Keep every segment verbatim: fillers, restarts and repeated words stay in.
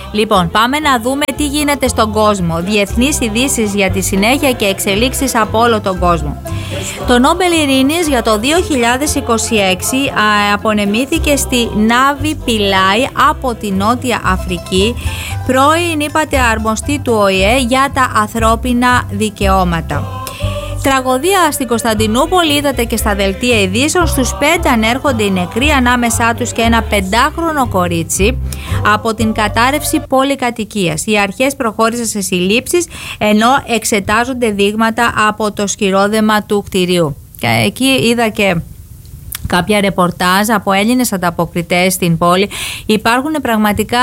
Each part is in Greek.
Λοιπόν, πάμε να δούμε τι γίνεται στον κόσμο. Διεθνείς ειδήσεις για τη συνέχεια και εξελίξεις από όλο τον κόσμο. Το Νόμπελ Ειρήνης για το δύο χιλιάδες είκοσι έξι α, απονεμήθηκε στη Νάβη Πιλάι από τη Νότια Αφρική, πρώην είπατε αρμοστή του Ο Η Ε για τα ανθρώπινα δικαιώματα. Τραγωδία στην Κωνσταντινούπολη, είδατε και στα δελτία ειδήσεων. Στους πέντε ανέρχονται οι νεκροί, ανάμεσά τους και ένα πεντάχρονο κορίτσι από την κατάρρευση πολυκατοικίας. Οι αρχές προχώρησαν σε συλλήψεις, ενώ εξετάζονται δείγματα από το σκυρόδεμα του κτηρίου. Και εκεί είδα και κάποια ρεπορτάζ από Έλληνες ανταποκριτές στην πόλη. Υπάρχουν πραγματικά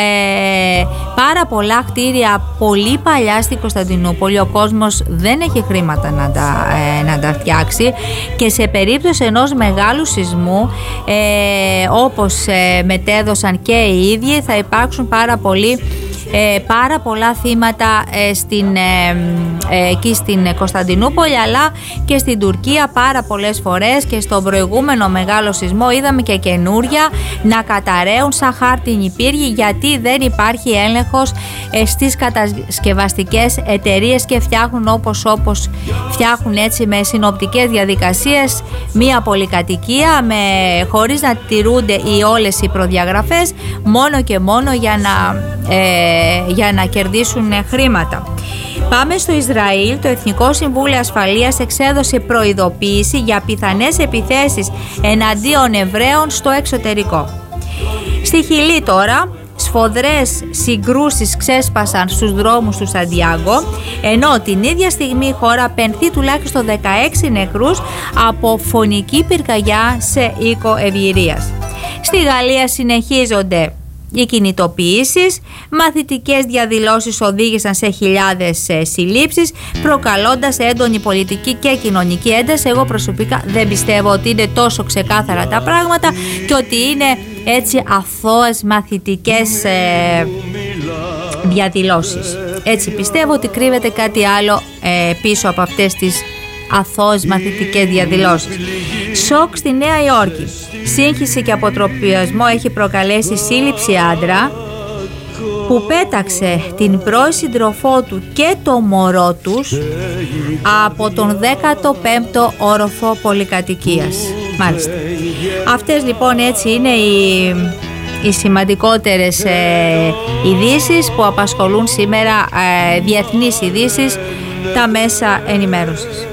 ε, πάρα πολλά κτίρια πολύ παλιά στην Κωνσταντινούπολη. Ο κόσμος δεν έχει χρήματα να τα, ε, να τα φτιάξει, και σε περίπτωση ενός μεγάλου σεισμού ε, όπως ε, μετέδωσαν και οι ίδιοι, θα υπάρξουν πάρα πολλοί Ε, πάρα πολλά θύματα ε, στην, ε, ε, εκεί στην Κωνσταντινούπολη, αλλά και στην Τουρκία πάρα πολλές φορές, και στον προηγούμενο μεγάλο σεισμό είδαμε και καινούρια να καταραίουν σαν χάρτινοι πύργοι, γιατί δεν υπάρχει έλεγχος ε, στις κατασκευαστικές εταιρείες και φτιάχνουν όπως όπως φτιάχνουν, έτσι με συνοπτικές διαδικασίες, μία πολυκατοικία με, χωρίς να τηρούνται οι, όλες οι προδιαγραφές, μόνο και μόνο για να ε, για να κερδίσουν χρήματα. Πάμε στο Ισραήλ. Το Εθνικό Συμβούλιο Ασφαλείας εξέδωσε προειδοποίηση για πιθανές επιθέσεις εναντίον Εβραίων στο εξωτερικό. Στη Χιλή τώρα, σφοδρές συγκρούσεις ξέσπασαν στους δρόμους του Σαντιάγκο, ενώ την ίδια στιγμή η χώρα πενθεί τουλάχιστον δεκαέξι νεκρούς από φωνική πυρκαγιά σε οίκο ευγυρίας. Στη Γαλλία συνεχίζονται οι κινητοποιήσεις, μαθητικές διαδηλώσεις οδήγησαν σε χιλιάδες ε, συλλήψεις, προκαλώντας έντονη πολιτική και κοινωνική ένταση. Εγώ προσωπικά δεν πιστεύω ότι είναι τόσο ξεκάθαρα τα πράγματα και ότι είναι έτσι αθώες μαθητικές ε, διαδηλώσεις. Έτσι πιστεύω ότι κρύβεται κάτι άλλο ε, πίσω από αυτές τις αθώες μαθητικές διαδηλώσεις. Σοκ στη Νέα Υόρκη. Σύγχυση και αποτροπιασμό έχει προκαλέσει σύλληψη άντρα που πέταξε την πρώην σύντροφό του και το μωρό τους από τον δέκατο πέμπτο όροφο πολυκατοικίας. Μάλιστα. Αυτές λοιπόν έτσι είναι οι, οι σημαντικότερες ε, ειδήσεις που απασχολούν σήμερα, ε, διεθνείς ειδήσεις, τα μέσα ενημέρωσης.